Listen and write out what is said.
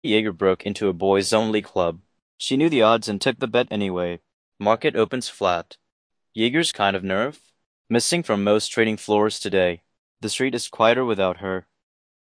Jaeger broke into a boys-only club. She knew the odds and took the bet anyway. Market opens flat. Jaeger's kind of nerve? Missing from most trading floors today. The street is quieter without her.